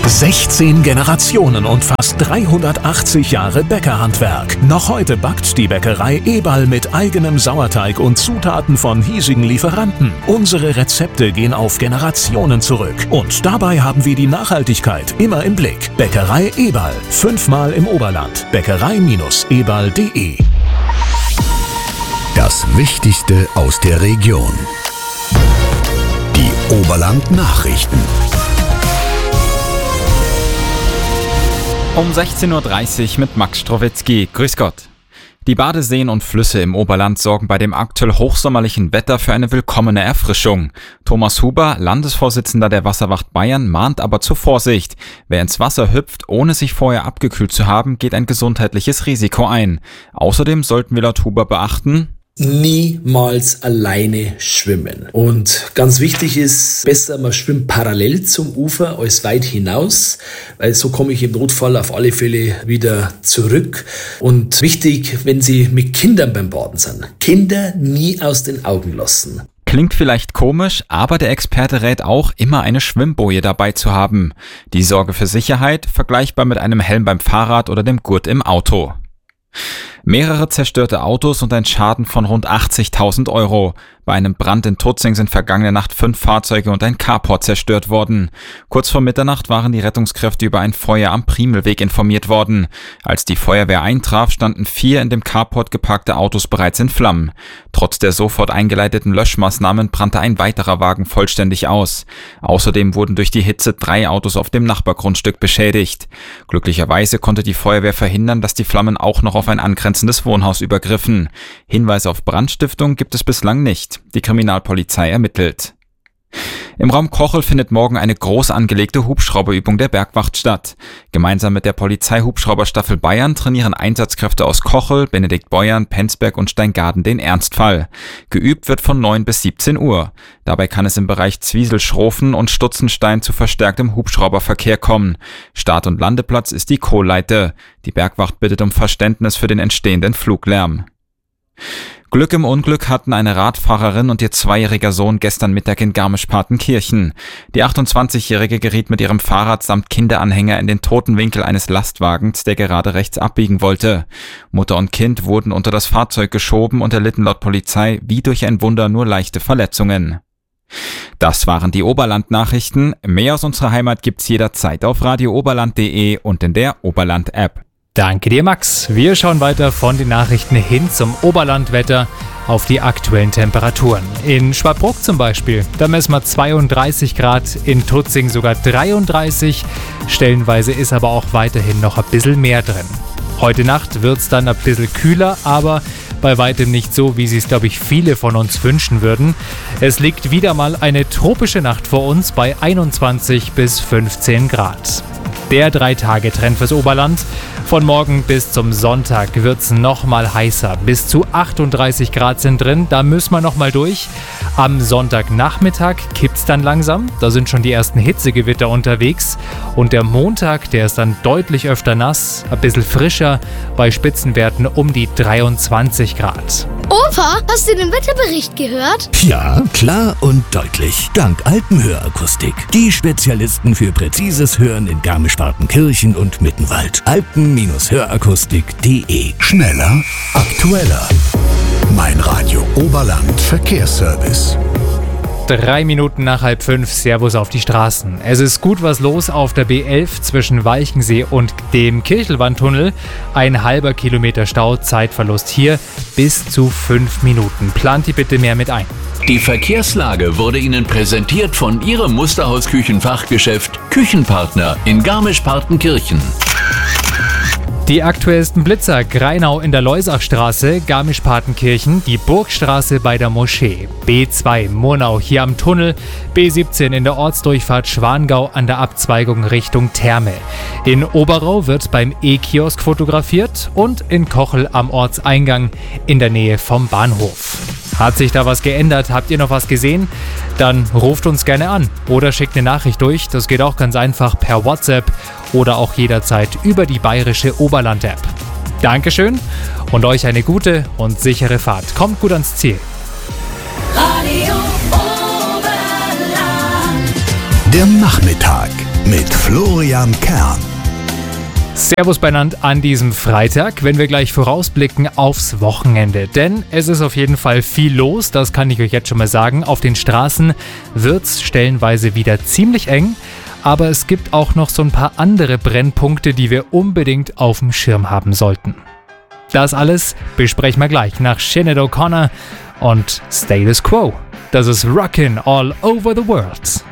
16 Generationen und fast 380 Jahre Bäckerhandwerk. Noch heute backt die Bäckerei Eberl mit eigenem Sauerteig und Zutaten von hiesigen Lieferanten. Unsere Rezepte gehen auf Generationen zurück. Und dabei haben wir die Nachhaltigkeit immer im Blick. Bäckerei Eberl, 5-mal im Oberland. Bäckerei-eberl.de. Das Wichtigste aus der Region. Die Oberland-Nachrichten. Um 16.30 Uhr mit Max Strowitzki. Grüß Gott. Die Badeseen und Flüsse im Oberland sorgen bei dem aktuell hochsommerlichen Wetter für eine willkommene Erfrischung. Thomas Huber, Landesvorsitzender der Wasserwacht Bayern, mahnt aber zur Vorsicht. Wer ins Wasser hüpft, ohne sich vorher abgekühlt zu haben, geht ein gesundheitliches Risiko ein. Außerdem sollten wir laut Huber beachten: niemals alleine schwimmen. Und ganz wichtig ist, besser man schwimmt parallel zum Ufer als weit hinaus, weil so komme ich im Notfall auf alle Fälle wieder zurück. Und wichtig, wenn Sie mit Kindern beim Baden sind, Kinder nie aus den Augen lassen. Klingt vielleicht komisch, aber der Experte rät auch, immer eine Schwimmboje dabei zu haben. Die Sorge für Sicherheit, vergleichbar mit einem Helm beim Fahrrad oder dem Gurt im Auto. Mehrere zerstörte Autos und ein Schaden von rund 80.000 Euro. Bei einem Brand in Tutzing sind vergangene Nacht 5 Fahrzeuge und ein Carport zerstört worden. Kurz vor Mitternacht waren die Rettungskräfte über ein Feuer am Primelweg informiert worden. Als die Feuerwehr eintraf, standen 4 in dem Carport geparkte Autos bereits in Flammen. Trotz der sofort eingeleiteten Löschmaßnahmen brannte ein weiterer Wagen vollständig aus. Außerdem wurden durch die Hitze 3 Autos auf dem Nachbargrundstück beschädigt. Glücklicherweise konnte die Feuerwehr verhindern, dass die Flammen auch noch auf ein angrenzendes Wohnhaus übergriffen. Hinweise auf Brandstiftung gibt es bislang nicht. Die Kriminalpolizei ermittelt. Im Raum Kochel findet morgen eine groß angelegte Hubschrauberübung der Bergwacht statt. Gemeinsam mit der Polizei-Hubschrauberstaffel Bayern trainieren Einsatzkräfte aus Kochel, Benediktbeuern, Penzberg und Steingaden den Ernstfall. Geübt wird von 9 bis 17 Uhr. Dabei kann es im Bereich Zwiesel-Schrofen und Stutzenstein zu verstärktem Hubschrauberverkehr kommen. Start- und Landeplatz ist die Kohlleite. Die Bergwacht bittet um Verständnis für den entstehenden Fluglärm. Glück im Unglück hatten eine Radfahrerin und ihr 2-jähriger Sohn gestern Mittag in Garmisch-Partenkirchen. Die 28-Jährige geriet mit ihrem Fahrrad samt Kinderanhänger in den toten Winkel eines Lastwagens, der gerade rechts abbiegen wollte. Mutter und Kind wurden unter das Fahrzeug geschoben und erlitten laut Polizei wie durch ein Wunder nur leichte Verletzungen. Das waren die Oberland-Nachrichten. Mehr aus unserer Heimat gibt's jederzeit auf radiooberland.de und in der Oberland-App. Danke dir, Max. Wir schauen weiter von den Nachrichten hin zum Oberlandwetter auf die aktuellen Temperaturen. In Schwabruck zum Beispiel, da messen wir 32 Grad, in Tutzing sogar 33. Stellenweise ist aber auch weiterhin noch ein bisschen mehr drin. Heute Nacht wird es dann ein bisschen kühler, aber bei weitem nicht so, wie es, glaube ich, viele von uns wünschen würden. Es liegt wieder mal eine tropische Nacht vor uns bei 21 bis 15 Grad. Der 3-Tage-Trend fürs Oberland. Von morgen bis zum Sonntag wird es nochmal heißer. Bis zu 38 Grad sind drin, da müssen wir nochmal durch. Am Sonntagnachmittag kippt es dann langsam. Da sind schon die ersten Hitzegewitter unterwegs. Und der Montag, der ist dann deutlich öfter nass, ein bisschen frischer, bei Spitzenwerten um die 23 Grad. Opa, hast du den Wetterbericht gehört? Ja, klar und deutlich. Dank Alpenhörakustik. Die Spezialisten für präzises Hören in Garmisch-Partenkirchen und Mittenwald. Alpen-Hörakustik.de. Schneller, aktueller. Mein Radio Oberland Verkehrsservice. 3 Minuten nach 4:30, Servus auf die Straßen. Es ist gut was los auf der B11 zwischen Walchensee und dem Kirchelwandtunnel. Ein halber Kilometer Stau, Zeitverlust hier bis zu 5 Minuten. Plant die bitte mehr mit ein. Die Verkehrslage wurde Ihnen präsentiert von Ihrem Musterhaus-Küchenfachgeschäft Küchenpartner in Garmisch-Partenkirchen. Die aktuellsten Blitzer: Greinau in der Leusachstraße, Garmisch-Partenkirchen, die Burgstraße bei der Moschee, B2 Murnau hier am Tunnel, B17 in der Ortsdurchfahrt Schwangau an der Abzweigung Richtung Therme. In Oberau wird beim E-Kiosk fotografiert und in Kochel am Ortseingang in der Nähe vom Bahnhof. Hat sich da was geändert? Habt ihr noch was gesehen? Dann ruft uns gerne an oder schickt eine Nachricht durch. Das geht auch ganz einfach per WhatsApp oder auch jederzeit über die bayerische Oberland-App. Dankeschön und euch eine gute und sichere Fahrt. Kommt gut ans Ziel. Der Nachmittag mit Florian Kern. Servus beieinander an diesem Freitag, wenn wir gleich vorausblicken aufs Wochenende. Denn es ist auf jeden Fall viel los, das kann ich euch jetzt schon mal sagen. Auf den Straßen wird's stellenweise wieder ziemlich eng. Aber es gibt auch noch so ein paar andere Brennpunkte, die wir unbedingt auf dem Schirm haben sollten. Das alles besprechen wir gleich nach Sinead O'Connor und Status Quo. Das ist Rockin' All Over the World.